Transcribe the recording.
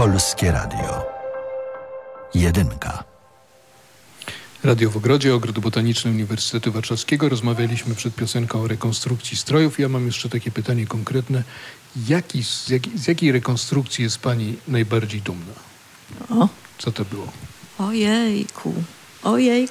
Polskie Radio. Jedynka. Radio w Ogrodzie, Ogród Botaniczny Uniwersytetu Warszawskiego. Rozmawialiśmy przed piosenką o rekonstrukcji strojów. Ja mam jeszcze takie pytanie konkretne. Z jakiej rekonstrukcji jest pani najbardziej dumna? O. Co to było? Ojejku.